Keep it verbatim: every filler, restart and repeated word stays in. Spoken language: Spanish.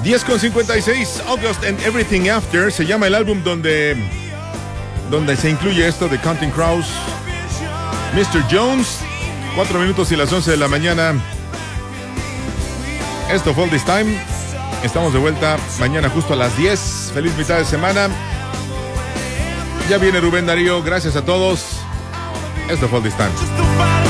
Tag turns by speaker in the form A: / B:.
A: diez con cincuenta y seis, August and Everything After, se llama el álbum donde, donde se incluye esto de Counting Crows. mister Jones, cuatro minutos y las once de la mañana. Esto fue All This Time. Estamos de vuelta mañana justo a las diez. Feliz mitad de semana. Ya viene Rubén Darío. Gracias a todos. Esto fue All This Time.